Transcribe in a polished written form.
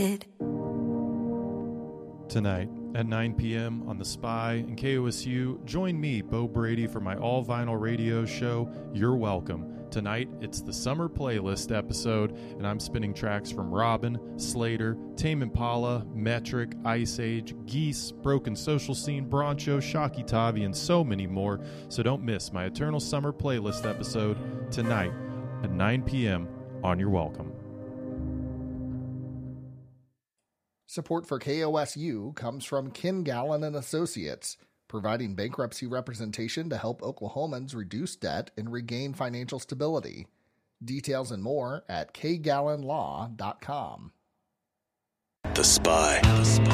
Tonight at 9 p.m. on The Spy and KOSU, join me, Bo Brady, for my all-vinyl radio show, You're Welcome. Tonight, it's the Summer Playlist episode, and I'm spinning tracks from Robin, Slater, Tame Impala, Metric, Ice Age, Geese, Broken Social Scene, Broncho, Shocky Tavi, and so many more, so don't miss my Eternal Summer Playlist episode tonight at 9 p.m. on You're Welcome. Support for KOSU comes from Ken Gallen and Associates, providing bankruptcy representation to help Oklahomans reduce debt and regain financial stability. Details and more at kgallenlaw.com. The Spy.